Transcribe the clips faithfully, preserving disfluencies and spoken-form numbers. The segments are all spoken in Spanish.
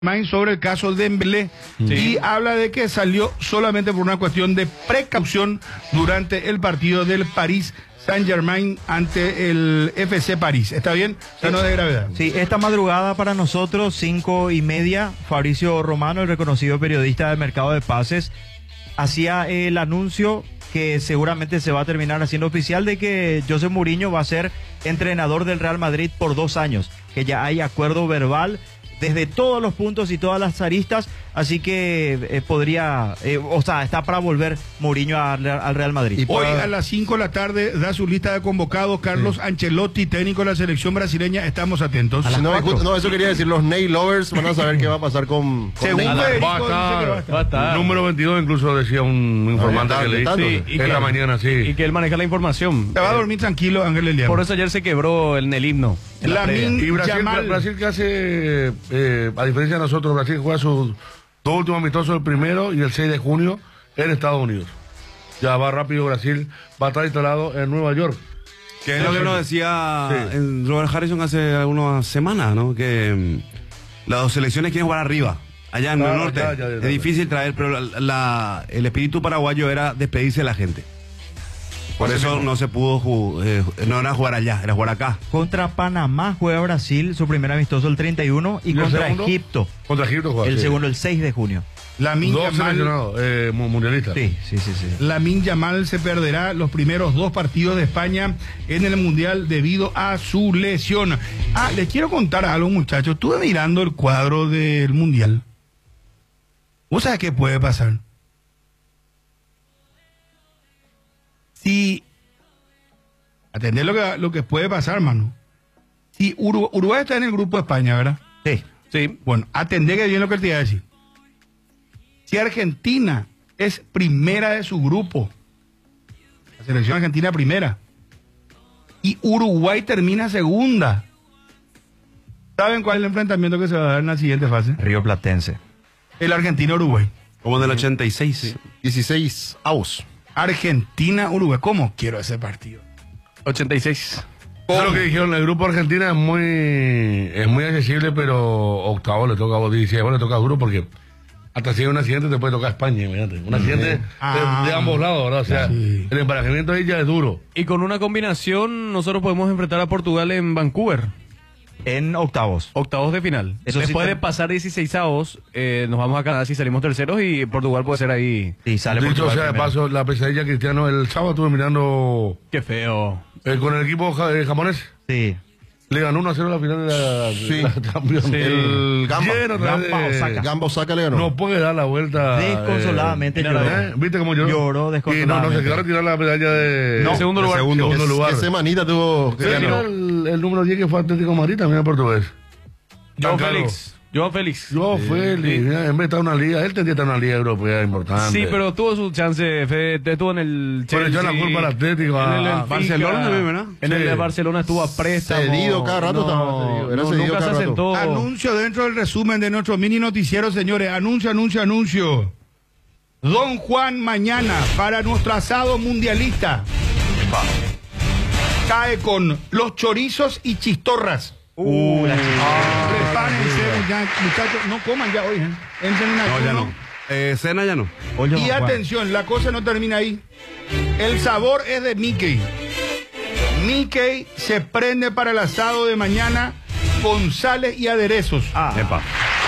sobre el caso Dembélé, sí. Y habla de que salió solamente por una cuestión de precaución durante el partido del Paris Saint-Germain ante el F C París. ¿Está bien? O sea, no de gravedad. Sí, esta madrugada para nosotros, cinco y media, Fabricio Romano, el reconocido periodista del mercado de pases, hacía el anuncio que seguramente se va a terminar haciendo oficial de que José Mourinho va a ser entrenador del Real Madrid por dos años, que ya hay acuerdo verbal desde todos los puntos y todas las aristas, así que eh, podría, eh, o sea, está para volver Mourinho a, al Real Madrid. Y hoy a las cinco de la tarde da su lista de convocados Carlos sí. Ancelotti, técnico de la selección brasileña. Estamos atentos. No, no, eso quería decir, los Ney Lovers van a saber qué va a pasar con, con Según Federico, va a estar, va a estar. va a estar. Número veintidós incluso decía un informante que leí sí, y en que, la mañana, sí. Y que él maneja la información. Te va a dormir eh, tranquilo, Ángel Eliano. Por eso ayer se quebró el, el himno. Lamin y Brasil, Yamal. Brasil que hace, eh, a diferencia de nosotros, Brasil juega sus dos últimos amistosos, el primero y el seis de junio en Estados Unidos. Ya va rápido Brasil, va a estar instalado en Nueva York. Que es lo que nos decía sí. Robert Harrison hace algunas semanas, ¿no? Que um, las dos selecciones quieren jugar arriba, allá en ah, el norte. Ya, ya, ya, es ya, difícil traer, pero la, la, el espíritu paraguayo era despedirse de la gente. Por eso no se pudo, eh, no era jugar allá, era jugar acá. Contra Panamá juega Brasil, su primer amistoso el treinta y uno, y, ¿Y contra Egipto. Contra Egipto juega. El sí. segundo el seis de junio. Lamin dos Yamal, eh, mundialistas. Sí, sí, sí, sí. Lamin Yamal se perderá los primeros dos partidos de España en el Mundial debido a su lesión. Ah, les quiero contar algo, muchachos. Estuve mirando el cuadro del Mundial. ¿Vos sabés qué puede pasar? Si, atender lo que, lo que puede pasar, mano. Si Uruguay, Uruguay está en el grupo de España, ¿verdad? Sí. Sí. Bueno, atender que bien lo que te iba a decir. Si Argentina es primera de su grupo, la selección argentina primera, y Uruguay termina segunda, ¿saben cuál es el enfrentamiento que se va a dar en la siguiente fase? Río Platense. El Argentina-Uruguay. Como del ochenta y seis. Sí. dieciséis avos. Argentina-Uruguay. ¿Cómo quiero ese partido? ochenta y seis. Eso es lo que dijeron, el grupo Argentina es muy es muy accesible, pero octavo le toca a vos, dieciséis, le toca duro porque hasta si hay un accidente te puede tocar España, imagínate. Un accidente mm. ah, de, de ambos lados, ¿verdad? O sea, sí. El emparejamiento ahí ya es duro. Y con una combinación nosotros podemos enfrentar a Portugal en Vancouver. En octavos. Octavos de final. Eso Después sí de pasar dieciseisavos, eh, nos vamos a Canadá si salimos terceros y Portugal puede ser ahí. Sí, sale Dicho Portugal sea de paso, la pesadilla Cristiano, el sábado estuve mirando... Qué feo. Eh, con el equipo ja, eh, japonés. Sí. Le ganó uno a cero la final de la, sí. de la Champions. Sí. El Gamba. Gamba Osaka. Gamba Osaka le ganó. No puede dar la vuelta. Desconsoladamente eh, lloró. ¿eh? ¿Viste cómo lloró? Lloró desconsoladamente. Y no, no se quedó a retirar la medalla de... No, segundo lugar. Segundo, segundo lugar. ¿Qué semanita tuvo? ¿Se el, el número diez que fue Atlético Madrid también en portugués? Joao Félix. Joao Félix. Joao sí. Félix. Mira, en vez de estar en una liga, él tendría que estar en una liga europea importante. Sí, pero tuvo su chance, Fede, estuvo en el Chelsea. Pero echó la culpa al Atlético. En el a Barcelona también, ¿verdad? En el de Barcelona estuvo a préstamo. Cedido cada rato. No, estaba cedido. Era no, cedido nunca cada se asentó. Anuncio dentro del resumen de nuestro mini noticiero, señores. Anuncio, anuncio, anuncio. Don Juan mañana para nuestro asado mundialista cae con los chorizos y chistorras. Uh, la ah, prepárense, ya, muchachos, no coman ya hoy, ¿eh? Entren en No, ya no. Eh, cena ya no. Oye, y atención, la cosa no termina ahí. El sabor es de Mickey. Mickey se prende para el asado de mañana con sales y aderezos. Ah, epa.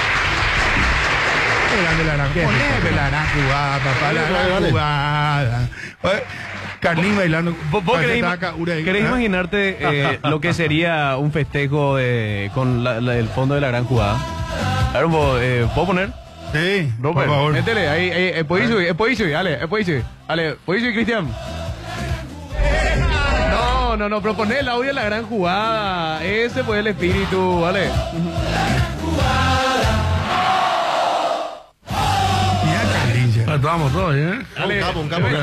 Grande la gran jugada, la gran jugada, papá, la gran jugada. Carlín bailando. ¿Vos, vos querés, taca, querés ¿eh? imaginarte eh, lo que sería un festejo de, con la, la, el fondo de la gran jugada? A ver, eh, ¿puedo poner? Sí, Robert, por favor. métele, ahí, ahí, eh, puedes subir, eh, puedes subir, dale, eh, puedes subir, dale, puedes subir, Cristian. No, no, no, pero poné el audio de la gran jugada, ese fue el espíritu, vale. Estamos todos, ¿eh? Dale, un capo, un capo.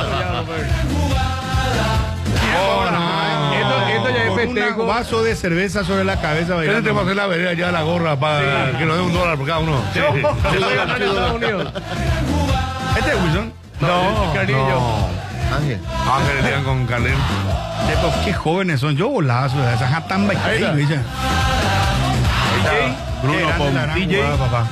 Esto, esto ya es festejo. Un vaso de cerveza sobre la cabeza. Este te va a hacer la vereda ya la gorra para sí. que nos dé un dólar por cada uno. Sí. Sí. Se lo voy a ganar en Estados Unidos. ¿Este es Wilson? No, Carlillo. No. Ángel. Ángel le digan con Carlín. Qué jóvenes son. Yo bolazo. Esas tan bailando. Bruno Pop, la gran D J. jugada, papá.